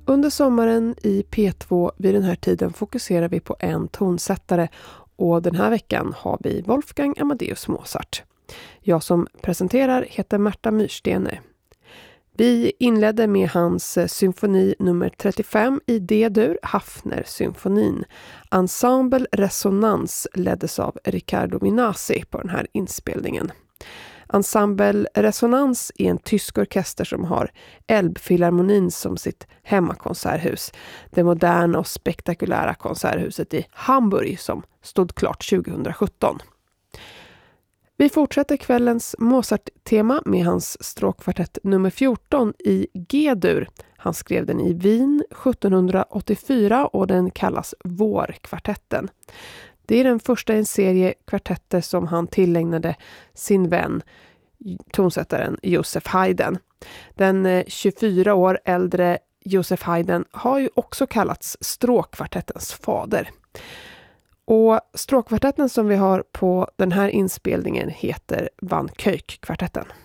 Under sommaren i P2 vid den här tiden fokuserar vi på en tonsättare och den här veckan har vi Wolfgang Amadeus Mozart. Jag som presenterar heter Märta Myrstene. Vi inledde med hans symfoni nummer 35 i D-dur, Hafner-symfonin. Ensemble Resonans leddes av Riccardo Minasi på den här inspelningen. Ensemble Resonans är en tysk orkester som har Elbphilharmonin som sitt hemmakonserthus. Det moderna och spektakulära konserthuset i Hamburg som stod klart 2017. Vi fortsätter kvällens Mozart-tema med hans stråkkvartett nummer 14 i G-dur. Han skrev den i Wien 1784 och den kallas Vårkvartetten. Det är den första i en serie kvartetter som han tillägnade sin vän, tonsättaren Joseph Haydn. Den 24 år äldre Joseph Haydn har ju också kallats stråkkvartettens fader. Och stråkkvartetten som vi har på den här inspelningen heter Van Kuyk-kvartetten.